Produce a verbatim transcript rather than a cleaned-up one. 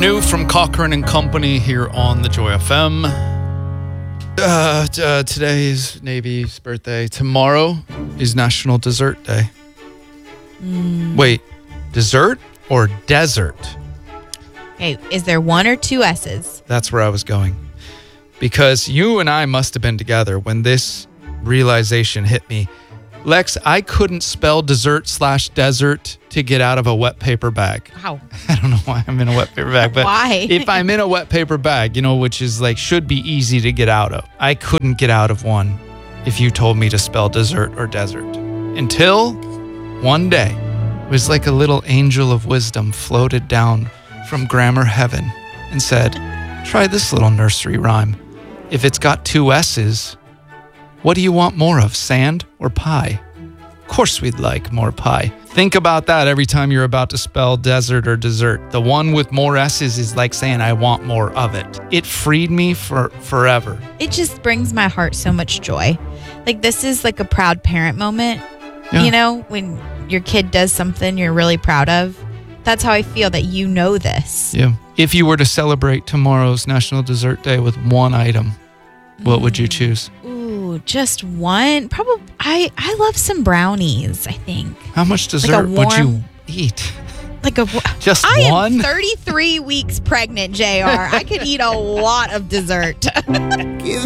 New from Cochran and Company here on the Joy F M. Uh, t- uh, today is Navy's birthday. Tomorrow is National Dessert Day. Mm. Wait, dessert or desert? Okay, is there one or two S's? That's where I was going. Because you and I must have been together when this realization hit me. Lex, I couldn't spell dessert slash desert to get out of a wet paper bag. How? I don't know why I'm in a wet paper bag, but Why? if I'm in a wet paper bag, you know, which is like should be easy to get out of, I couldn't get out of one if you told me to spell dessert or desert. Until one day, it was like a little angel of wisdom floated down from grammar heaven and said, try this little nursery rhyme. If it's got two S's, what do you want more of, sand or pie? Of course we'd like more pie. Think about that every time you're about to spell desert or dessert. The one with more S's is like saying, I want more of it. It freed me for forever. It just brings my heart so much joy. Like, this is like a proud parent moment. Yeah. You know, when your kid does something you're really proud of. That's how I feel, that you know this. Yeah. If you were to celebrate tomorrow's National Dessert Day with one item, what would you choose? Ooh, just one? Probably. I, I love some brownies, I think. How much dessert warm- would you eat? Like a Just I one? am thirty-three weeks pregnant, J R. I could eat a lot of dessert.